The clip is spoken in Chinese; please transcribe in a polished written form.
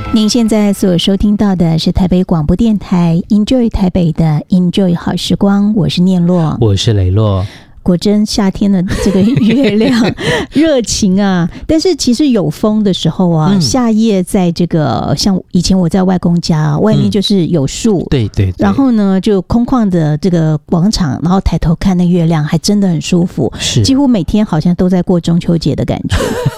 您现在所收听到的是台北广播电台 Enjoy 台北的 Enjoy 好时光，我是念洛， 我是雷洛。 果真夏天的这个月亮热情啊，但是其实有风的时候啊，夏夜在这个像以前我在外公家，外面就是有树， 对对对， 然后呢就空旷的这个广场，然后抬头看那月亮还真的很舒服， 是几乎每天好像都在过中秋节的感觉